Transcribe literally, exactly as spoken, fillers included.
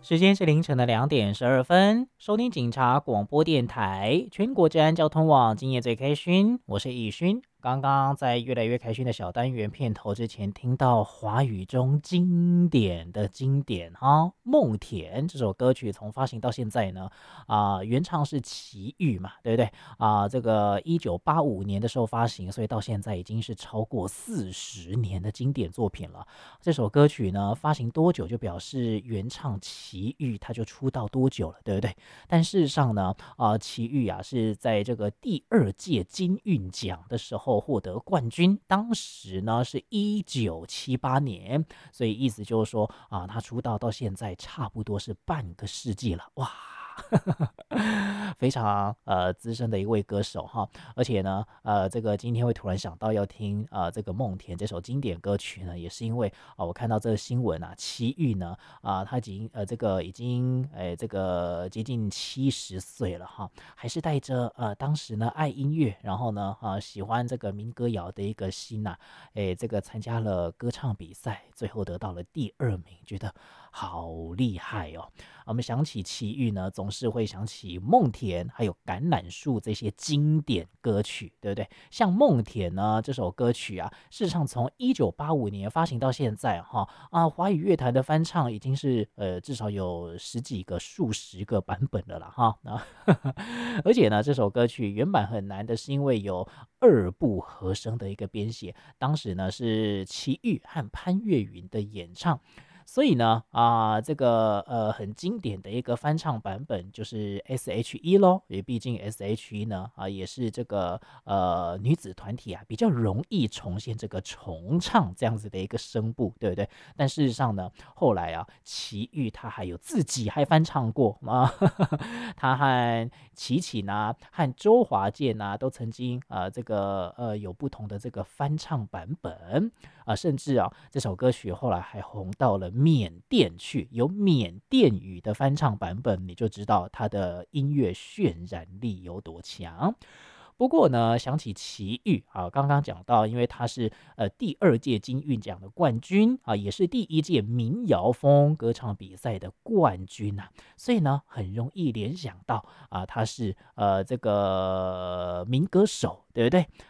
时间是凌晨的两点十二分，收听警察广播电台全国治安交通网，今夜最开勋，我是易勋。刚刚在越来越开心的小单元片头之前，听到华语中经典的经典哈，《梦田》这首歌曲从发行到现在呢，啊、原唱是齐豫嘛，对不对啊、这个一九八五年的时候发行，所以到现在已经是超过四十年的经典作品了。这首歌曲呢，发行多久就表示原唱齐豫他就出道多久了，对不对？但事实上呢，啊、齐豫啊是在这个第二届金韵奖的时候获得冠军，当时呢是一九七八年，所以意思就是说啊、他出道到现在差不多是半个世纪了，哇！非常呃资深的一位歌手哈，而且呢，呃，这个今天会突然想到要听呃这个《梦田》这首经典歌曲呢，也是因为啊、我看到这个新闻啊，齐豫呢啊、他已经呃这个已经哎这个接近七十岁了哈，还是带着呃当时呢爱音乐，然后呢啊、喜欢这个民歌谣的一个心呐、哎这个参加了歌唱比赛，最后得到了第二名，觉得好厉害哦。我们想起齐豫呢，总是会想起梦田还有橄榄树这些经典歌曲，对不对？像梦田呢这首歌曲啊，事实上从一九八五年发行到现在哈啊，华语乐坛的翻唱已经是呃至少有十几个、数十个版本了啦哈。那而且呢，这首歌曲原版很难的是因为有二部和声的一个编写，当时呢是齐豫和潘越云的演唱。所以呢，啊、这个呃很经典的一个翻唱版本就是 S H E 咯，因为毕竟 S H E 呢啊、也是这个呃女子团体啊，比较容易重现这个重唱这样子的一个声部，对不对？但事实上呢，后来啊，齐豫他还有自己还翻唱过啊，他和齐秦啊，和周华健啊，都曾经啊、这个呃有不同的这个翻唱版本。啊，甚至啊，这首歌曲后来还红到了缅甸去，有缅甸语的翻唱版本，你就知道它的音乐渲染力有多强。不过呢，想起齐豫啊，刚刚讲到，因为他是呃第二届金韵奖的冠军啊，也是第一届民谣风歌唱比赛的冠军啊，所以呢，很容易联想到啊，他是呃这个民歌手，对不对？